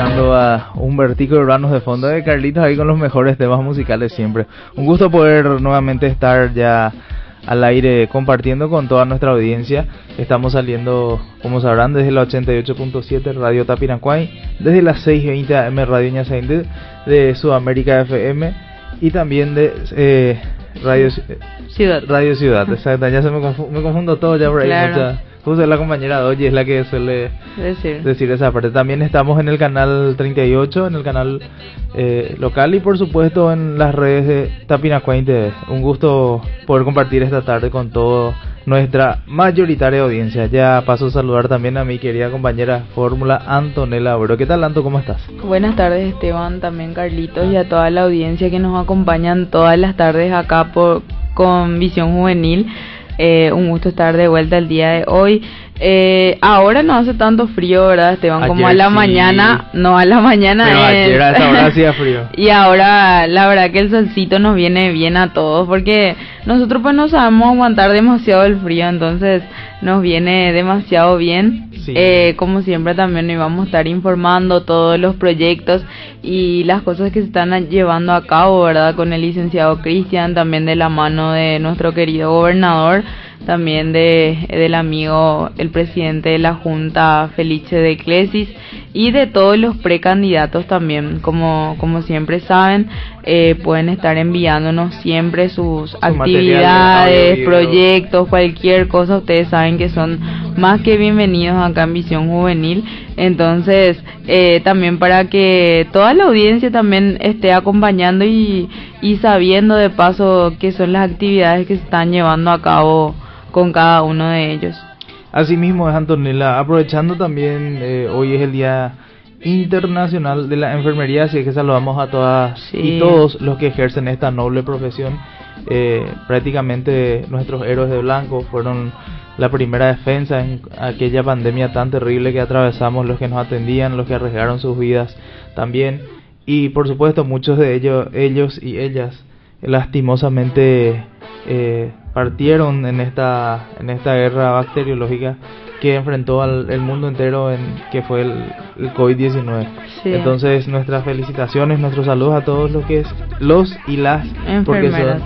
escuchando a Humbertico Urbanos de fondo de Carlitos ahí con los mejores temas musicales siempre. Un gusto poder nuevamente estar ya al aire compartiendo con toda nuestra audiencia. Estamos saliendo, como sabrán, desde la 88.7 Radio Tapirancuay, desde las 6:20 AM Radio Ñasaindú, de Sudamérica FM y también de Radio Ciudad. Exacto, ya me confundo todo ya por ahí. Claro. Justo la compañera Doyi es la que suele decir esa parte. También estamos en el canal 38, en el canal local y por supuesto en las redes de Tapinacuay TV. Un gusto poder compartir esta tarde con toda nuestra mayoritaria audiencia. Ya paso a saludar también a mi querida compañera Fórmula Antonella Abreu. ¿Qué tal, Anto? ¿Cómo estás? Buenas tardes, Esteban, también Carlitos y a toda la audiencia que nos acompañan todas las tardes acá con Visión Juvenil. Un gusto estar de vuelta el día de hoy. Ahora no hace tanto frío, ¿verdad, Esteban? Ayer como a la sí. mañana, no a la mañana. Pero ayer a esa hora hacía frío. Y ahora la verdad que el solcito nos viene bien a todos, porque nosotros pues no sabemos aguantar demasiado el frío, entonces nos viene demasiado bien. Sí. Como siempre también nos vamos a estar informando todos los proyectos y las cosas que se están llevando a cabo, ¿verdad? Con el licenciado Cristian, también de la mano de nuestro querido gobernador, también del amigo, el presidente de la Junta, Felice de Clesis, y de todos los precandidatos también. Como siempre saben, pueden estar enviándonos siempre sus actividades, audio, proyectos, cualquier cosa. Ustedes saben que son más que bienvenidos acá en Visión Juvenil. Entonces, también para que toda la audiencia también esté acompañando y sabiendo de paso qué son las actividades que se están llevando a cabo con cada uno de ellos. Así mismo es, Antonella. Aprovechando también, hoy es el Día Internacional de la Enfermería, así que saludamos a todas y todos los que ejercen esta noble profesión. Prácticamente nuestros héroes de blanco fueron la primera defensa en aquella pandemia tan terrible que atravesamos, los que nos atendían, los que arriesgaron sus vidas también, y por supuesto muchos de ellos y ellas lastimosamente partieron en esta guerra bacteriológica que enfrentó el mundo entero, que fue el COVID-19. Sí. Entonces nuestras felicitaciones, nuestros saludos a todos los y las porque son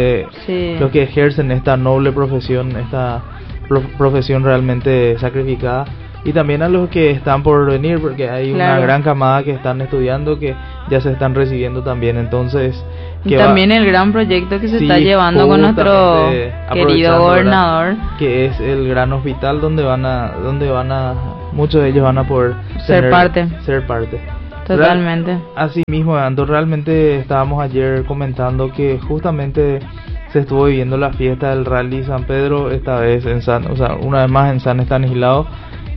los que ejercen esta noble profesión, esta profesión realmente sacrificada, y también a los que están por venir, porque hay una gran camada que están estudiando, que ya se están recibiendo también. Entonces también el gran proyecto que se está llevando con nuestro querido gobernador, ¿verdad? Que es el gran hospital donde van a muchos de ellos van a poder ser parte. Totalmente. Así mismo, Ando, realmente estábamos ayer comentando que justamente se estuvo viviendo la fiesta del Rally San Pedro, esta vez una vez más en San Estanislao,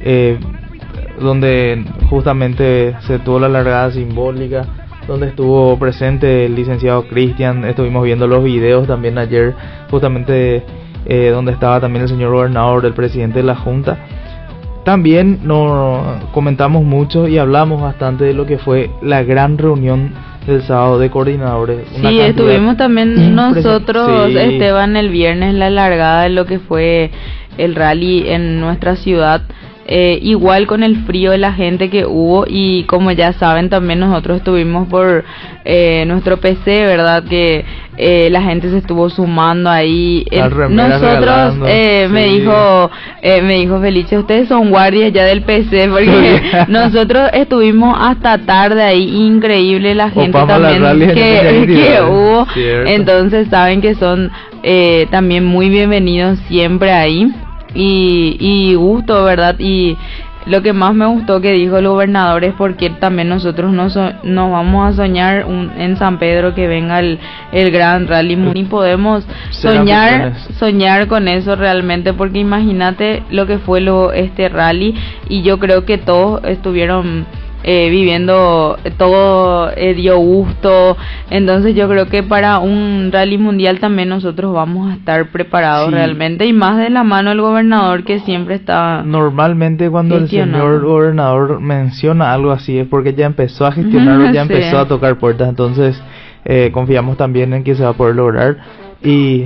donde justamente se tuvo la largada simbólica, donde estuvo presente el licenciado Cristian. Estuvimos viendo los videos también ayer, justamente donde estaba también el señor gobernador, el presidente de la Junta. También nos comentamos mucho y hablamos bastante de lo que fue la gran reunión del sábado de coordinadores. Sí, estuvimos también nosotros, Esteban, el viernes, la largada de lo que fue el rally en nuestra ciudad. Igual con el frío de la gente que hubo, y como ya saben también nosotros estuvimos por nuestro PC, ¿verdad? Que la gente se estuvo sumando ahí. Nosotros me dijo Felice, ustedes son guardias ya del PC, porque nosotros estuvimos hasta tarde ahí, increíble la gente también que hubo. Cierto. Entonces saben que son también muy bienvenidos siempre ahí. Y gusto, ¿verdad? Y lo que más me gustó que dijo el gobernador es porque también nosotros nos vamos a soñar en San Pedro que venga el gran rally, y podemos soñar con eso realmente, porque imagínate lo que fue este rally, y yo creo que todos estuvieron viviendo, todo dio gusto. Entonces yo creo que para un rally mundial también nosotros vamos a estar preparados realmente, y más de la mano del gobernador, que siempre está normalmente cuando el señor gobernador menciona algo así es porque ya empezó a gestionar, ya empezó a tocar puertas. Entonces confiamos también en que se va a poder lograr, y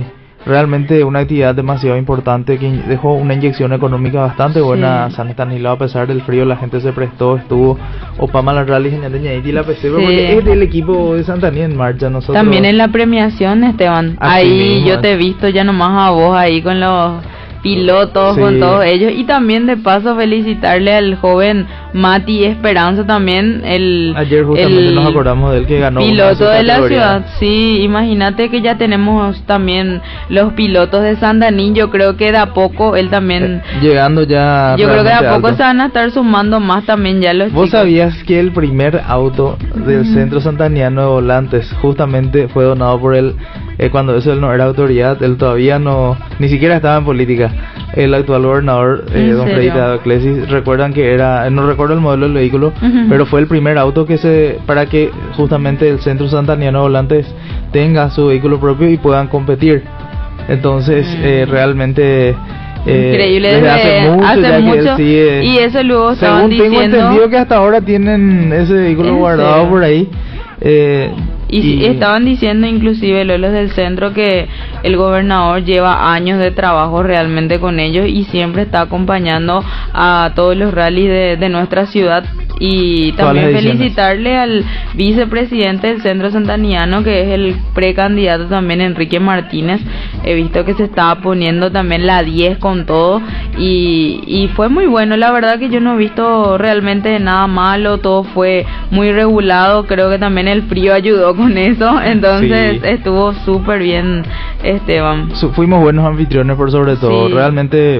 realmente una actividad demasiado importante que dejó una inyección económica bastante buena a San Estanislao. A pesar del frío, la gente se prestó, estuvo Opama la Rally Genial y la PC, porque es del equipo de Santaní en marcha. Nosotros también en la premiación, Esteban, ahí mismo, yo te he visto ya nomás a vos ahí con los pilotos, con todos ellos, y también de paso felicitarle al joven Mati Esperanza también, ayer justamente nos acordamos de él, que ganó piloto de la ciudad. Sí, imagínate que ya tenemos también los pilotos de Santaní. Yo creo que de a poco él también llegando ya, yo creo que de a poco se van a estar sumando más también ya los ¿Vos chicos. sabías que el primer auto del Centro Santaniano de Volantes justamente fue donado por él cuando eso él no era autoridad? Él todavía ni siquiera estaba en política. El actual gobernador, don Fredita Clesis, recuerdan que era, no recuerdo el modelo del vehículo, pero fue el primer auto para que justamente el Centro Santaniano de Volantes tenga su vehículo propio y puedan competir. Entonces realmente increíble, desde hace mucho y eso luego estaban diciendo, según tengo entendido que hasta ahora tienen ese vehículo guardado por ahí. Y estaban diciendo inclusive los del centro que el gobernador lleva años de trabajo realmente con ellos y siempre está acompañando a todos los rallies de nuestra ciudad. Y también felicitarle al vicepresidente del Centro Santaniano, que es el precandidato también, Enrique Martínez. He visto que se estaba poniendo también la 10 con todo y fue muy bueno. La verdad que yo no he visto realmente nada malo, todo fue muy regulado. Creo que también el frío ayudó con eso, entonces estuvo súper bien, Esteban. Fuimos buenos anfitriones por sobre todo, realmente.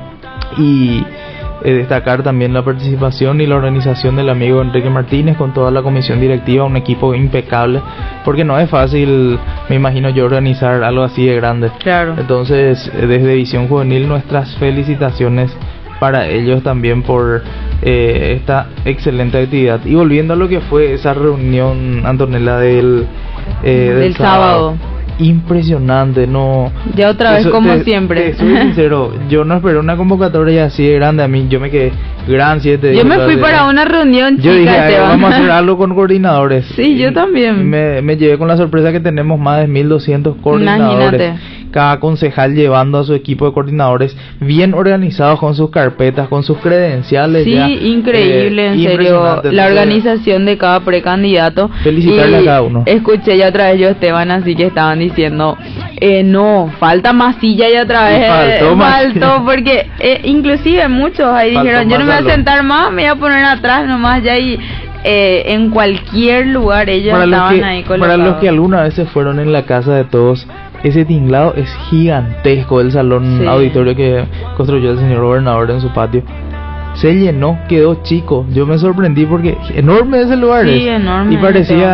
Y destacar también la participación y la organización del amigo Enrique Martínez con toda la comisión directiva, un equipo impecable, porque no es fácil, me imagino yo, organizar algo así de grande. Claro. Entonces, desde Visión Juvenil, nuestras felicitaciones para ellos también por esta excelente actividad. Y volviendo a lo que fue esa reunión, Antonella, del sábado. Impresionante, no. Ya otra vez como siempre. Soy sincero, yo no esperé una convocatoria así de grande. A mí, yo me quedé gran 7. Yo me fui para una reunión chica. Yo dije, vamos a hacer algo con coordinadores. Sí, yo también. Me llevé con la sorpresa que tenemos más de 1200 coordinadores. Imagínate. Cada concejal llevando a su equipo de coordinadores bien organizados con sus carpetas, con sus credenciales. Sí, ya, increíble, en serio, la organización de cada precandidato. Felicitarle a cada uno. Escuché ya otra vez yo, Esteban, así que estaban diciendo, no, falta más silla, y otra vez faltó porque inclusive muchos ahí dijeron, yo no me voy a sentar más, me voy a poner atrás nomás ya, y en cualquier lugar ellos estaban ahí colocados. Para los que alguna vez se fueron en la casa de todos, ese tinglado es gigantesco, el salón auditorio que construyó el señor gobernador en su patio. Se llenó, quedó chico. Yo me sorprendí porque enorme ese lugar enorme, y parecía